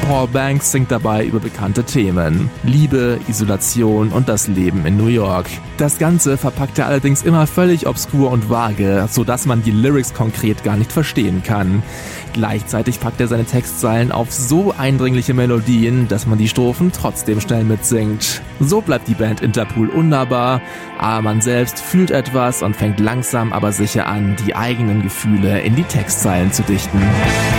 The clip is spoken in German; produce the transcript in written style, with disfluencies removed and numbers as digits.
Paul Banks singt dabei über bekannte Themen: Liebe, Isolation und das Leben in New York. Das Ganze verpackt er allerdings immer völlig obskur und vage, sodass man die Lyrics konkret gar nicht verstehen kann. Gleichzeitig packt er seine Textzeilen auf so eindringliche Melodien, dass man die Strophen trotzdem schnell mitsingt. So bleibt die Band Interpol unnahbar, aber man selbst fühlt etwas und fängt langsam aber sicher an, die eigenen Gefühle in die Textzeilen zu dichten.